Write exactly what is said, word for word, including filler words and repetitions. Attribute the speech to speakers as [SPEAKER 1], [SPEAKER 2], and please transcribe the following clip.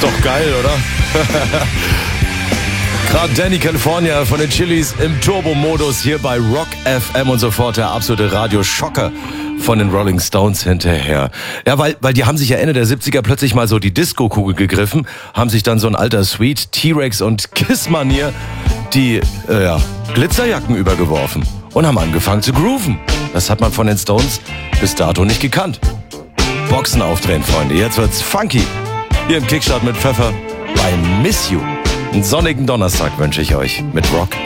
[SPEAKER 1] doch geil, oder? Gerade Danny California von den Chili's im Turbo-Modus hier bei Rock F M und sofort der absolute Radioschocker von den Rolling Stones hinterher. Ja, weil, weil die haben sich ja Ende der siebziger plötzlich mal so die Disco-Kugel gegriffen, haben sich dann so ein alter Sweet, T-Rex und Kiss-Manier die äh, ja, Glitzerjacken übergeworfen und haben angefangen zu grooven. Das hat man von den Stones bis dato nicht gekannt. Boxen aufdrehen, Freunde, jetzt wird's funky. Hier im Kickstart mit Pfeffer bei Miss You. Einen sonnigen Donnerstag wünsche ich euch mit Rock